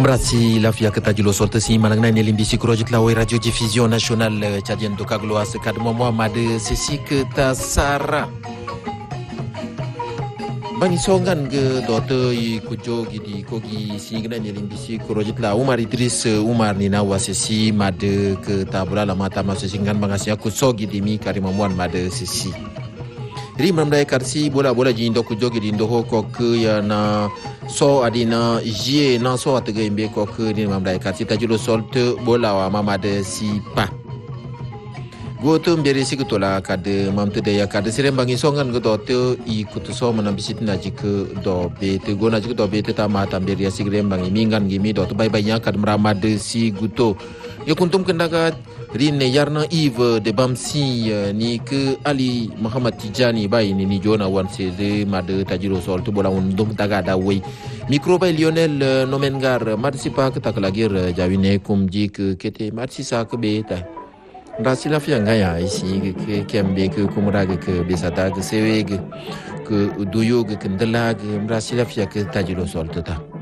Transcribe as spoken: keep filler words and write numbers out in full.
Mrasi lafia ketajilo solte si manangna ni limbisi kurojit lawe radio diffusion nationale tchadien to kaglo as kadmo Muhammad sisi ke tasara bani songan ge dote i kujo gidi kogi singna ni limbisi kurojit la Umar Idris Umar ni na wasisi made ke tabula la mata masingan bangasia kusogi di mi karimamuan made sisi ri mamdai karsi bola bola jindo kujo gidi ndo ko ke ya na so adina jie na so atege imbe ko ke ni mamdai karsi tajulo solte bola wa mamade si pa goto mbere sikutola kade mamte de ya kade serembangi songan godote i kutu so manambisit na jike do bete gona jike do bete ta mata mbere ya sigrembangi mingan gimi do to bye bye ya kad mramade si guto yo kuntum kendaga rinne yarna Yves de Bamsi ni ke Ali Muhammad Tijani bay ni ni jona wan sede made tajiro sol to bola undum taga da wey micro bay Lionel Nomengar marsipa ke taklagir jawine kumji ke kete marsisa ke beta ndasila fia ngaya isi ke kembe ke kumrage ke besata ke sewege ke duyo ke kendelag mrasila fia ke tajiro sol ta